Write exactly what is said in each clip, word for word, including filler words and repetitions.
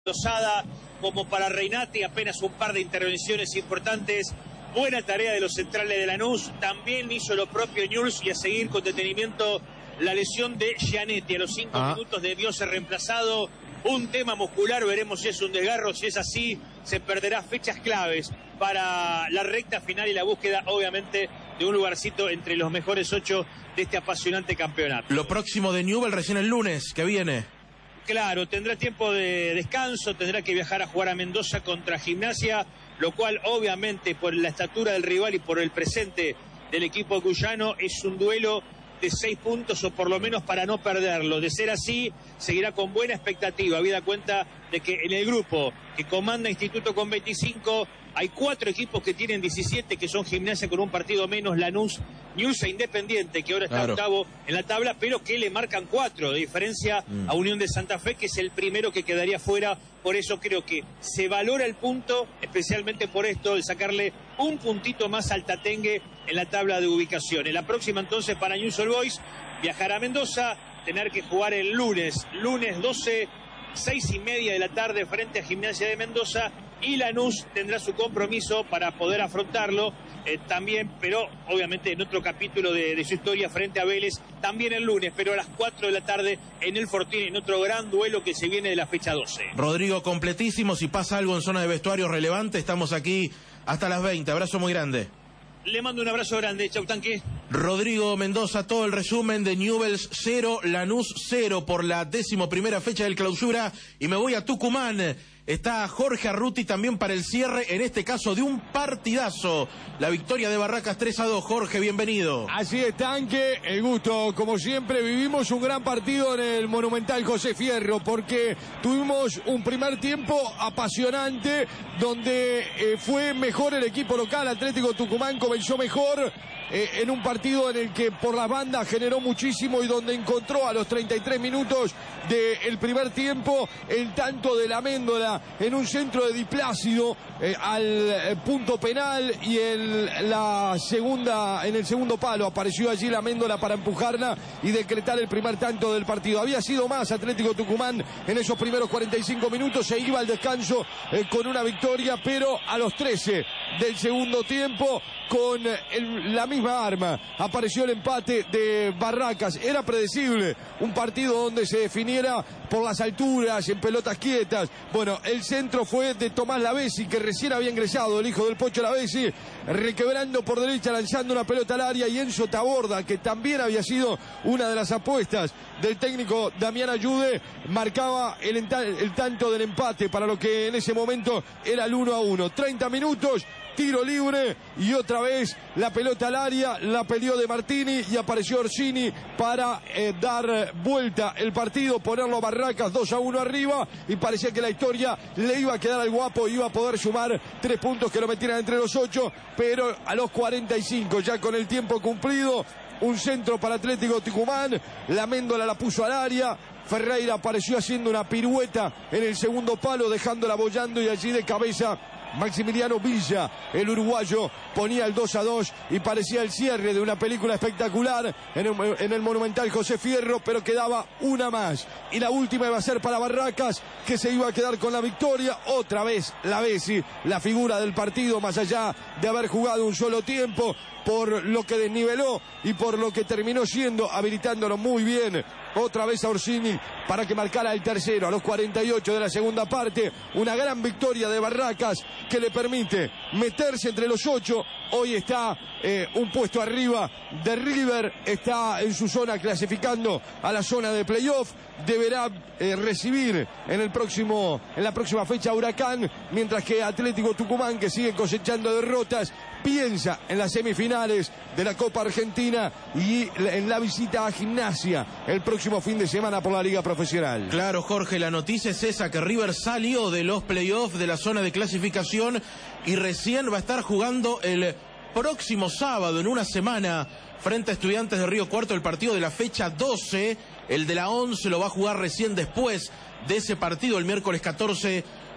Lozada como para Reinati, apenas un par de intervenciones importantes. Buena tarea de los centrales de Lanús, también hizo lo propio Newell's, y a seguir con detenimiento la lesión de Gianetti. A los cinco ah. minutos debió ser reemplazado, un tema muscular, veremos si es un desgarro. Si es así, se perderá fechas claves para la recta final y la búsqueda, obviamente, de un lugarcito entre los mejores ocho de este apasionante campeonato. Lo próximo de Newell's recién el lunes que viene. Claro, tendrá tiempo de descanso, tendrá que viajar a jugar a Mendoza contra Gimnasia, lo cual obviamente por la estatura del rival y por el presente del equipo cuyano es un duelo de seis puntos, o por lo menos para no perderlo. De ser así, seguirá con buena expectativa, habida cuenta de que en el grupo que comanda Instituto con veinticinco hay cuatro equipos que tienen diecisiete, que son Gimnasia con un partido menos, Lanús, Newell's e Independiente, que ahora está claro. octavo en la tabla, pero que le marcan cuatro de diferencia mm. a Unión de Santa Fe, que es el primero que quedaría fuera. Por eso creo que se valora el punto, especialmente por esto, el sacarle un puntito más al Tatengue en la tabla de ubicaciones. La próxima entonces para Newell's Old Boys, viajar a Mendoza, tener que jugar el lunes, lunes doce, seis y media de la tarde frente a Gimnasia de Mendoza, y Lanús tendrá su compromiso para poder afrontarlo eh, también, pero obviamente en otro capítulo de, de su historia frente a Vélez, también el lunes, pero a las cuatro de la tarde en el Fortín, en otro gran duelo que se viene de la fecha doce. Rodrigo, completísimo, si pasa algo en zona de vestuario relevante, estamos aquí hasta las veinte, abrazo muy grande. Le mando un abrazo grande, chau tanque. Rodrigo Mendoza, todo el resumen de Newell's cero, Lanús cero por la décimo primera fecha del clausura, y me voy a Tucumán. Está Jorge Arruti también para el cierre, en este caso de un partidazo. La victoria de Barracas tres a dos. Jorge, bienvenido. Así es, tanque, el gusto, como siempre, vivimos un gran partido en el Monumental José Fierro, porque tuvimos un primer tiempo apasionante, donde eh, fue mejor el equipo local. Atlético Tucumán comenzó mejor, eh, en un partido en el que por las bandas generó muchísimo, y donde encontró a los treinta y tres minutos del primer tiempo el tanto de la Améndola en un centro de Di Plácido eh, al eh, punto penal, y en la segunda, en el segundo palo apareció allí la Améndola para empujarla y decretar el primer tanto del partido. Había sido más Atlético Tucumán en esos primeros cuarenta y cinco minutos, se iba al descanso eh, con una victoria, pero a los trece del segundo tiempo, con el, la misma arma, apareció el empate de Barracas. Era predecible un partido donde se definiera por las alturas, en pelotas quietas. Bueno, el centro fue de Tomás Lavesi, que recién había ingresado, el hijo del Pocho Lavesi, requebrando por derecha, lanzando una pelota al área, y Enzo Taborda, que también había sido una de las apuestas del técnico Damián Ayude, marcaba el, el tanto del empate para lo que en ese momento era el uno a uno. treinta minutos, tiro libre, y otra vez la pelota al área, la peleó De Martini y apareció Orsini para eh, dar vuelta el partido, ponerlo a Barracas dos a uno arriba, y parecía que la historia le iba a quedar al Guapo, iba a poder sumar tres puntos que lo metieran entre los ocho, pero a los cuarenta y cinco, ya con el tiempo cumplido, un centro para Atlético Tucumán, la Améndola la puso al área, Ferreira apareció haciendo una pirueta en el segundo palo, dejándola bollando, y allí de cabeza Maximiliano Villa, el uruguayo, ponía el dos a dos, y parecía el cierre de una película espectacular en el, en el Monumental José Fierro, pero quedaba una más, y la última iba a ser para Barracas, que se iba a quedar con la victoria. Otra vez Lavesi, la figura del partido, más allá de haber jugado un solo tiempo, por lo que desniveló y por lo que terminó siendo, habilitándolo muy bien otra vez a Orsini para que marcara el tercero a los cuarenta y ocho de la segunda parte. Una gran victoria de Barracas que le permite meterse entre los ocho. Hoy está eh, un puesto arriba de River, está en su zona clasificando a la zona de playoff. Deberá eh, recibir en el próximo en la próxima fecha Huracán, mientras que Atlético Tucumán, que sigue cosechando derrotas, piensa en las semifinales de la Copa Argentina y en la visita a Gimnasia el próximo fin de semana por la Liga Profesional. Claro, Jorge, la noticia es esa, que River salió de los playoffs, de la zona de clasificación, y recién va a estar jugando el próximo sábado, en una semana, frente a Estudiantes de Río Cuarto, el partido de la fecha doce. El de la once lo va a jugar recién después de ese partido, el miércoles catorce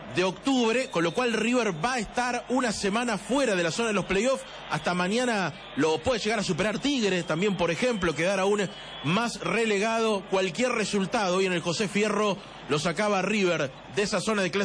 de octubre, con lo cual River va a estar una semana fuera de la zona de los playoffs. Hasta mañana lo puede llegar a superar Tigres, también por ejemplo, quedar aún más relegado. Cualquier resultado hoy en el José Fierro lo sacaba River de esa zona de clasificación.